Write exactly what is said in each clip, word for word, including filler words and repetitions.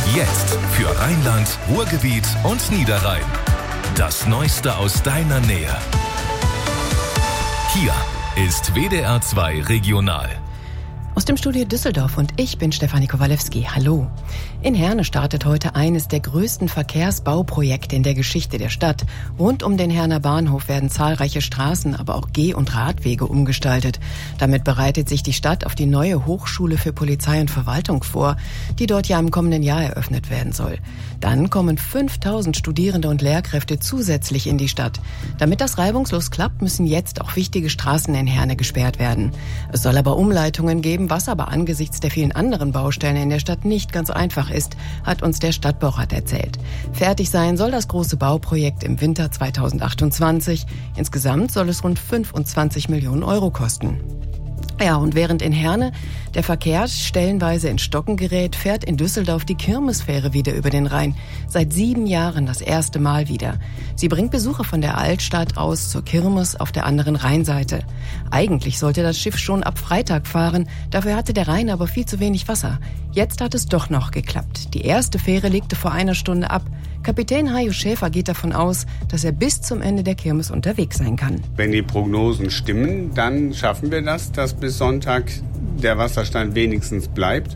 Jetzt für Rheinland, Ruhrgebiet und Niederrhein. Das Neueste aus deiner Nähe. Hier ist W D R zwei Regional. Aus dem Studio Düsseldorf und ich bin Stefanie Kowalewski. Hallo. In Herne startet heute eines der größten Verkehrsbauprojekte in der Geschichte der Stadt. Rund um den Herner Bahnhof werden zahlreiche Straßen, aber auch Geh- und Radwege umgestaltet. Damit bereitet sich die Stadt auf die neue Hochschule für Polizei und Verwaltung vor, die dort ja im kommenden Jahr eröffnet werden soll. Dann kommen fünftausend Studierende und Lehrkräfte zusätzlich in die Stadt. Damit das reibungslos klappt, müssen jetzt auch wichtige Straßen in Herne gesperrt werden. Es soll aber Umleitungen geben, was aber angesichts der vielen anderen Baustellen in der Stadt nicht ganz einfach ist, hat uns der Stadtbaurat erzählt. Fertig sein soll das große Bauprojekt im Winter zweitausendachtundzwanzig. Insgesamt soll es rund fünfundzwanzig Millionen Euro kosten. Ja, und während in Herne der Verkehr stellenweise in Stocken gerät, fährt in Düsseldorf die Kirmesfähre wieder über den Rhein. Seit sieben Jahren das erste Mal wieder. Sie bringt Besucher von der Altstadt aus zur Kirmes auf der anderen Rheinseite. Eigentlich sollte das Schiff schon ab Freitag fahren, dafür hatte der Rhein aber viel zu wenig Wasser. Jetzt hat es doch noch geklappt. Die erste Fähre legte vor einer Stunde ab. Kapitän Hajo Schäfer geht davon aus, dass er bis zum Ende der Kirmes unterwegs sein kann. Wenn die Prognosen stimmen, dann schaffen wir das, dass bis Sonntag der Wasserstand wenigstens bleibt.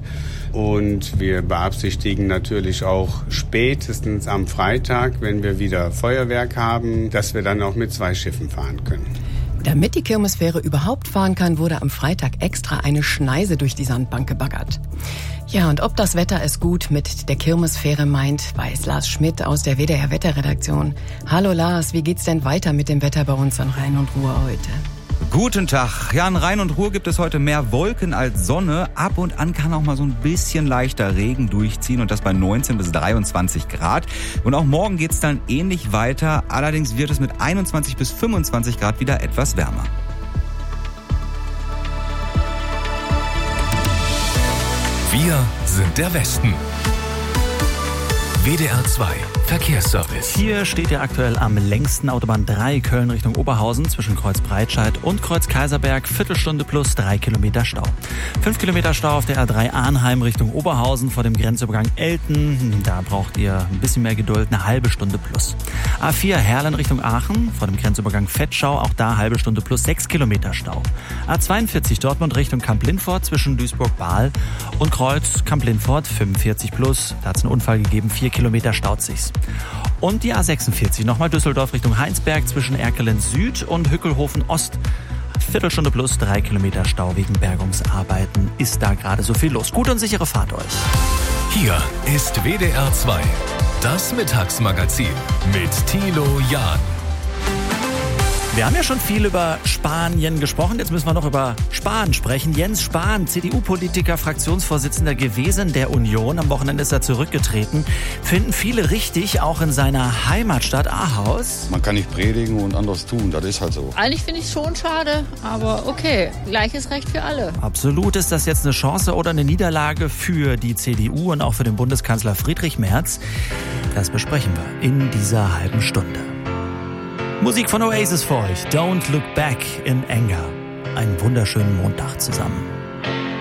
Und wir beabsichtigen natürlich auch spätestens am Freitag, wenn wir wieder Feuerwerk haben, dass wir dann auch mit zwei Schiffen fahren können. Damit die Kirmesfähre überhaupt fahren kann, wurde am Freitag extra eine Schneise durch die Sandbank gebaggert. Ja, und ob das Wetter es gut mit der Kirmesfähre meint, weiß Lars Schmidt aus der W D R-Wetterredaktion. Hallo Lars, wie geht's denn weiter mit dem Wetter bei uns an Rhein und Ruhr heute? Guten Tag. Ja, an Rhein und Ruhr gibt es heute mehr Wolken als Sonne. Ab und an kann auch mal so ein bisschen leichter Regen durchziehen und das bei neunzehn bis dreiundzwanzig Grad. Und auch morgen geht's dann ähnlich weiter. Allerdings wird es mit einundzwanzig bis fünfundzwanzig Grad wieder etwas wärmer. Wir sind der Westen. W D R zwei Verkehrsservice. Hier steht ja aktuell am längsten Autobahn drei Köln Richtung Oberhausen zwischen Kreuz Breitscheid und Kreuz Kaiserberg. Viertelstunde plus drei Kilometer Stau. Fünf Kilometer Stau auf der R drei Arnheim Richtung Oberhausen vor dem Grenzübergang Elten. Da braucht ihr ein bisschen mehr Geduld, eine halbe Stunde plus. A vier Herlen Richtung Aachen vor dem Grenzübergang Vetschau. Auch da halbe Stunde plus sechs Kilometer Stau. A zweiundvierzig Dortmund Richtung Kamp-Lindfort zwischen Duisburg-Bahl und Kreuz Kamp-Lindfort vierundvierzig plus. Da hat es einen Unfall gegeben, vier Kilometer staut sich's. Und die A sechsundvierzig, nochmal Düsseldorf Richtung Heinsberg zwischen Erkelen Süd und Hückelhofen Ost. Viertelstunde plus drei Kilometer Stau wegen Bergungsarbeiten. Ist da gerade so viel los. Gute und sichere Fahrt euch. Hier ist W D R zwei, das Mittagsmagazin mit Thilo Jahn. Wir haben ja schon viel über Spanien gesprochen, jetzt müssen wir noch über Spahn sprechen. Jens Spahn, C D U-Politiker, Fraktionsvorsitzender gewesen der Union. Am Wochenende ist er zurückgetreten. Finden viele richtig, auch in seiner Heimatstadt Ahaus. Man kann nicht predigen und anderes tun, das ist halt so. Eigentlich finde ich es schon schade, aber okay, gleiches Recht für alle. Absolut. Ist das jetzt eine Chance oder eine Niederlage für die C D U und auch für den Bundeskanzler Friedrich Merz? Das besprechen wir in dieser halben Stunde. Musik von Oasis für euch. Don't Look Back in Anger. Einen wunderschönen Montag zusammen.